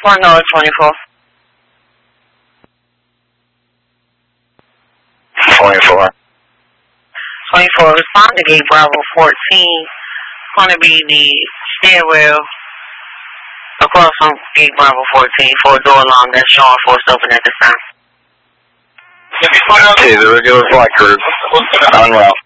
1 North 24. 24. 24, respond to gate Bravo 14. Going to be the stairwell across from gate Bravo 14 for a door alarm that's showing for us open at this time. Okay, the regular flight crew. En route.